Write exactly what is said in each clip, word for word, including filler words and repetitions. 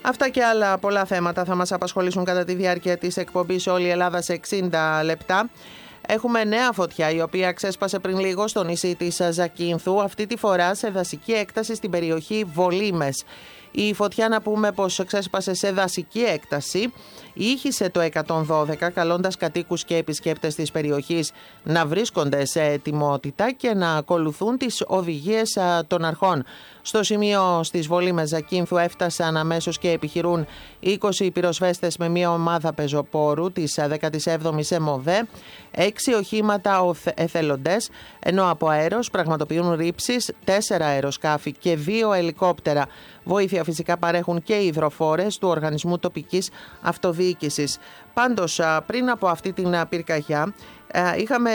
Αυτά και άλλα πολλά θέματα θα μας απασχολήσουν κατά τη διάρκεια της εκπομπής Όλη η Ελλάδα σε εξήντα λεπτά. Έχουμε νέα φωτιά η οποία ξέσπασε πριν λίγο στο νησί της Ζακίνθου, αυτή τη φορά σε δασική έκταση στην περιοχή Βολήμες. Η φωτιά, να πούμε πως ξέσπασε σε δασική έκταση, ήχησε το εκατόν δώδεκα καλώντας κατοίκους και επισκέπτες της περιοχής να βρίσκονται σε ετοιμότητα και να ακολουθούν τις οδηγίες των αρχών. Στο σημείο στις Βολήμες Ζακίνθου έφτασαν αμέσως και επιχειρούν είκοσι πυροσβέστες με μια ομάδα πεζοπόρου της δέκατη έβδομη ΕΜΟΔΕ, έξι οχήματα εθελοντές, ενώ από αέρος πραγματοποιούν ρήψεις, τέσσερα αεροσκάφη και δύο ελικόπτερα. Βοήθεια φυσικά παρέχουν και οι υδροφόρες του Οργανισμού Τοπικής Αυτοδιοίκησης. Πάντως, πριν από αυτή την πυρκαγιά, είχαμε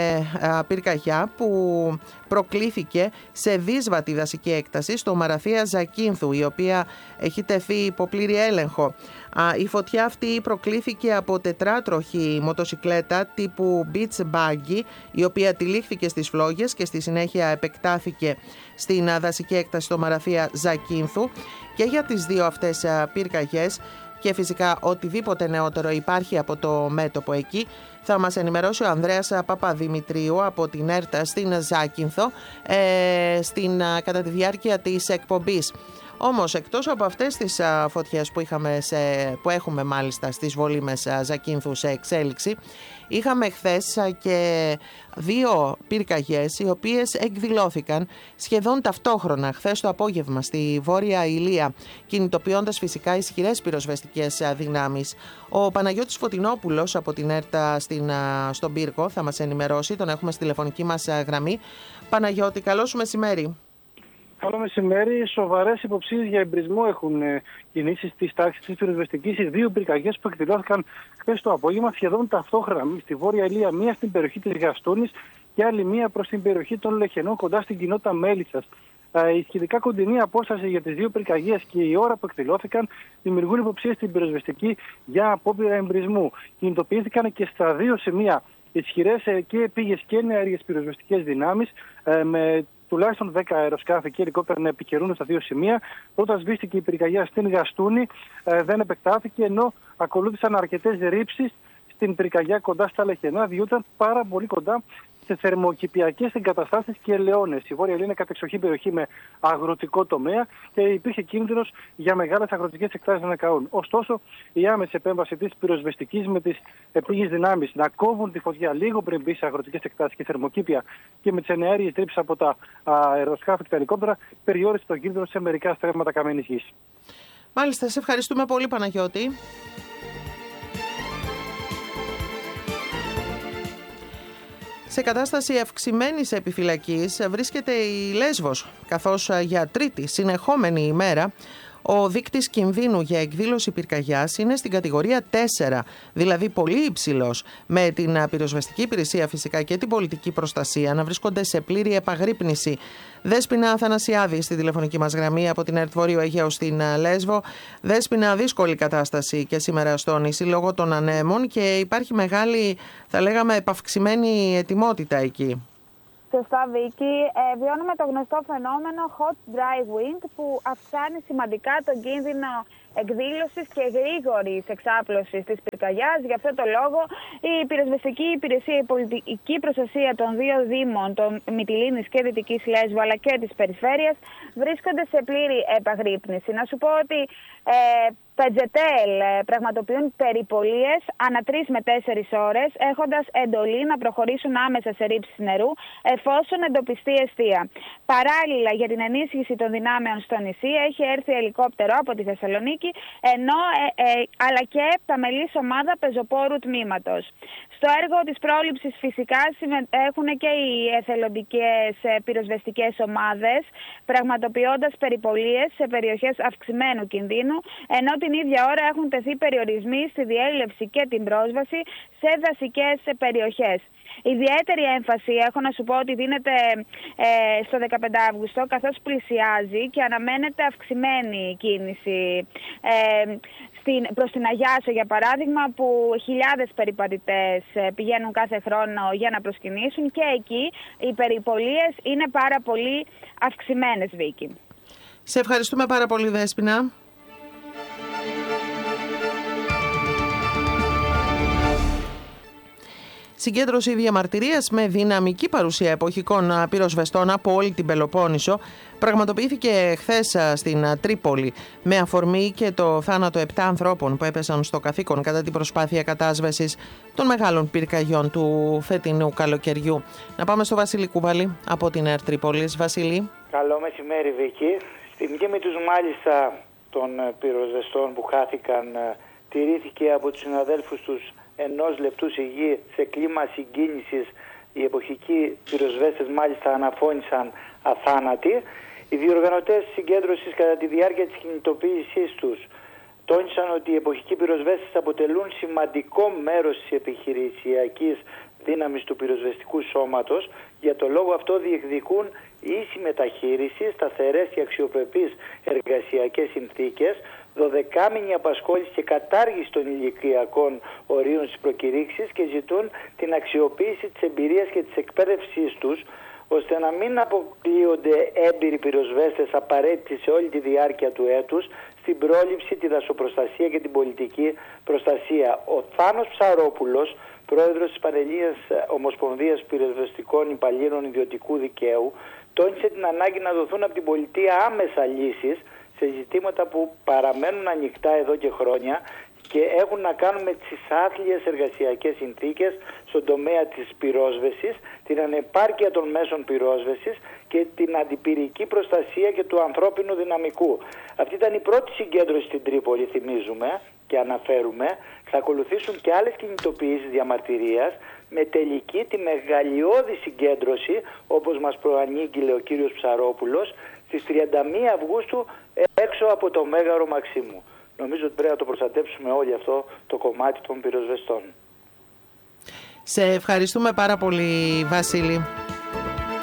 πυρκαγιά που προκλήθηκε σε δύσβατη δασική έκταση στο Μαραθία Ζακίνθου, η οποία έχει τεθεί υπό πλήρη έλεγχο. Η φωτιά αυτή προκλήθηκε από τετράτροχη μοτοσικλέτα τύπου beach buggy, η οποία τυλίχθηκε στις φλόγες και στη συνέχεια επεκτάθηκε στην δασική έκταση στο Μαραθία Ζακίνθου. Και για τις δύο αυτές πυρκαγιές και φυσικά οτιδήποτε νεότερο υπάρχει από το μέτωπο εκεί, θα μας ενημερώσει ο Ανδρέας Παπαδημητρίου από την ΕΡΤΑ στην Ζάκυνθο ε, στην, κατά τη διάρκεια της εκπομπής. Όμως, εκτός από αυτές τις α, φωτιές που, είχαμε σε, που έχουμε μάλιστα στις Βολήμες α, Ζακίνθου σε εξέλιξη, είχαμε χθες α, και δύο πυρκαγιές οι οποίες εκδηλώθηκαν σχεδόν ταυτόχρονα χθες το απόγευμα στη Βόρεια Ηλία, κινητοποιώντας φυσικά ισχυρές πυροσβεστικές α, δυνάμεις. Ο Παναγιώτης Φωτεινόπουλος από την ΕΡΤΑ στην, α, στον Πύργο θα μας ενημερώσει, τον έχουμε στη τηλεφωνική μας α, γραμμή. Παναγιώτη, καλό σου μεσημέρι. Καλό μεσημέρι. Σοβαρές υποψίες για εμπρισμό έχουν ε, κινήσει στη τάξη της πυροσβεστικής. Οι δύο πυρκαγιές που εκδηλώθηκαν χθες το απόγευμα σχεδόν ταυτόχρονα στη Βόρεια Ηλία, μία στην περιοχή της Γαστούνης και άλλη μία προς την περιοχή των Λεχενών κοντά στην κοινότητα Μέλισσας. Ε, η σχετικά κοντινή απόσταση για τις δύο πυρκαγιές και η ώρα που εκδηλώθηκαν δημιουργούν υποψίες στην πυροσβεστική για απόπειρα εμπρισμού. Κινητοποιήθηκαν και στα δύο σημεία ισχυρές ε, και επίγειες και νεαρίες πυροσβεστικές δυνάμεις ε, με τουλάχιστον δέκα αεροσκάφη και ελικόπτερα να επικαιρούν στα δύο σημεία. Όταν σβήστηκε η πυρκαγιά στην Γαστούνη, ε, δεν επεκτάθηκε, ενώ ακολούθησαν αρκετές ρήψεις στην πυρκαγιά κοντά στα Λεχενά, διότι ήταν πάρα πολύ κοντά σε θερμοκηπιακές εγκαταστάσεις και ελαιώνες. Η Βόρεια Ηλία είναι κατεξοχή περιοχή με αγροτικό τομέα και υπήρχε κίνδυνος για μεγάλες αγροτικές εκτάσεις να ανακαούν. Ωστόσο, η άμεση επέμβαση της πυροσβεστικής με τις επίγειες δυνάμεις να κόβουν τη φωτιά λίγο πριν μπει σε αγροτικές εκτάσεις και θερμοκήπια και με τις εναέριες τρύψεις από τα αεροσκάφη και τα ελικόπτερα περιόρισε τον κίνδυνο σε μερικά στρέμματα καμένης γης. Μάλιστα, σε ευχαριστούμε πολύ, Παναγιώτη. Σε κατάσταση αυξημένης επιφυλακής βρίσκεται η Λέσβος, καθώς για τρίτη συνεχόμενη ημέρα ο δείκτης κινδύνου για εκδήλωση πυρκαγιάς είναι στην κατηγορία τέσσερα, δηλαδή πολύ υψηλός, με την πυροσβεστική υπηρεσία φυσικά και την πολιτική προστασία να βρίσκονται σε πλήρη επαγρύπνηση. Δέσποινα Αθανασιάδη στη τηλεφωνική μας γραμμή από την ΕΡΤ Βορείου Αιγαίου στην Λέσβο. Δέσποινα, δύσκολη κατάσταση και σήμερα στο νησί λόγω των ανέμων και υπάρχει μεγάλη, θα λέγαμε, επαυξημένη ετοιμότητα εκεί. Σωστά, Βίκη. Ε, βιώνουμε το γνωστό φαινόμενο hot dry wind που αυξάνει σημαντικά τον κίνδυνο εκδήλωσης και γρήγορης εξάπλωσης της πυρκαγιάς. Γι' αυτό το λόγο η πυροσβεστική υπηρεσία, η πολιτική προστασία των δύο δήμων, των Μυτιλήνης και Δυτικής Λέσβου αλλά και της περιφέρειας, βρίσκονται σε πλήρη επαγρύπνηση. Να σου πω ότι ε, Πετζετέλ πραγματοποιούν περιπολίες ανά τρεις με τέσσερις ώρες, έχοντας εντολή να προχωρήσουν άμεσα σε ρήψεις νερού εφόσον εντοπιστεί αιστεία. Παράλληλα, για την ενίσχυση των δυνάμεων στο νησί έχει έρθει ελικόπτερο από τη Θεσσαλονίκη, ενώ, ε, ε, αλλά και πταμελής ομάδα πεζοπόρου τμήματος. Στο έργο της πρόληψης φυσικά συμμετέχουν και οι εθελοντικές πυροσβεστικές ομάδες, πραγματοποιώντας περιπολίες σε περιοχές αυξημένου κινδύνου, ενώ την ίδια ώρα έχουν τεθεί περιορισμοί στη διέλευση και την πρόσβαση σε δασικές περιοχές. Ιδιαίτερη έμφαση έχω να σου πω ότι δίνεται ε, στο δεκαπέντε Αυγούστου, καθώς πλησιάζει και αναμένεται αυξημένη κίνηση ε, στην, προς την Αγιάσο, για παράδειγμα, που χιλιάδες περιπατητές πηγαίνουν κάθε χρόνο για να προσκυνήσουν και εκεί οι περιπολίες είναι πάρα πολύ αυξημένες, Βίκη. Σε ευχαριστούμε πάρα πολύ, Δέσποινα. Συγκέντρωση διαμαρτυρίας με δυναμική παρουσία εποχικών πυροσβεστών από όλη την Πελοπόννησο πραγματοποιήθηκε χθες στην Τρίπολη, με αφορμή και το θάνατο επτά ανθρώπων που έπεσαν στο καθήκον κατά την προσπάθεια κατάσβεσης των μεγάλων πυρκαγιών του φετινού καλοκαιριού. Να πάμε στο Βασίλη Κούβαλη από την ΕΡΤ Τρίπολης. Βασίλη. Καλό μεσημέρι, Βίκη. Στη μνήμη τους μάλιστα των πυροσβεστών που χάθηκαν, τηρήθηκε από τους συναδέλφους τους ενός λεπτού σιγή σε κλίμα συγκίνησης. Οι εποχικοί πυροσβέστες μάλιστα αναφώνησαν αθάνατοι. Οι διοργανωτές της συγκέντρωσης κατά τη διάρκεια της κινητοποίησής τους τόνισαν ότι οι εποχικοί πυροσβέστες αποτελούν σημαντικό μέρος της επιχειρησιακής δύναμης του πυροσβεστικού σώματος. Για το λόγο αυτό διεκδικούν ίση μεταχείριση, σταθερές και αξιοπρεπείς εργασιακές συνθήκες, δωδεκάμηνη απασχόληση και κατάργηση των ηλικιακών ορίων στις προκηρύξεις και ζητούν την αξιοποίηση της εμπειρίας και της εκπαίδευσής τους, ώστε να μην αποκλείονται έμπειροι πυροσβέστες απαραίτητοι σε όλη τη διάρκεια του έτους στην πρόληψη, τη δασοπροστασία και την πολιτική προστασία. Ο Θάνος Ψαρόπουλος, πρόεδρος της Πανελλήνιας Ομοσπονδίας Πυροσβεστικών Υπαλλήλων Ιδιωτικού Δικαίου, τόνισε την ανάγκη να δοθούν από την πολιτεία άμεσα λύσεις σε ζητήματα που παραμένουν ανοιχτά εδώ και χρόνια και έχουν να κάνουν με τις άθλιες εργασιακές συνθήκες στον τομέα της πυρόσβεσης, την ανεπάρκεια των μέσων πυρόσβεσης και την αντιπυρική προστασία και του ανθρώπινου δυναμικού. Αυτή ήταν η πρώτη συγκέντρωση στην Τρίπολη, θυμίζουμε και αναφέρουμε. Θα ακολουθήσουν και άλλες κινητοποιήσεις διαμαρτυρίας με τελική τη μεγαλειώδη συγκέντρωση, όπως μας προανήγγειλε ο κύριος Ψαρόπουλος, στις τριάντα μία Αυγούστου έξω από το Μέγαρο Μαξίμου. Νομίζω ότι πρέπει να το προστατεύσουμε όλοι αυτό το κομμάτι των πυροσβεστών. Σε ευχαριστούμε πάρα πολύ, Βασίλη.